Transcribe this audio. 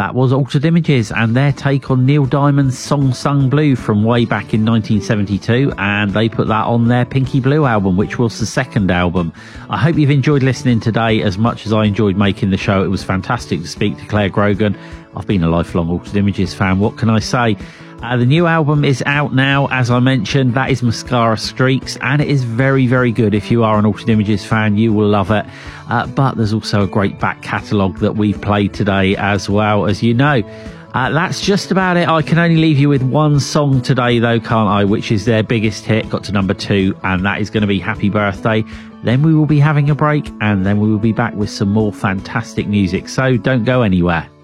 That was Altered Images and their take on Neil Diamond's Song Sung Blue from way back in 1972, and they put that on their Pinky Blue album, which was the second album. I hope you've enjoyed listening today as much as I enjoyed making the show. It was fantastic to speak to Claire Grogan. I've been a lifelong Altered Images fan, what can I say? The new album is out now, as I mentioned. That is Mascara Streaks, and it is very, very good. If you are an Altered Images fan, you will love it. But there's also a great back catalogue that we've played today as well, as you know. That's just about it. I can only leave you with one song today, though, can't I? Which is their biggest hit, got to number 2, and that is going to be Happy Birthday. Then we will be having a break, and then we will be back with some more fantastic music. So don't go anywhere.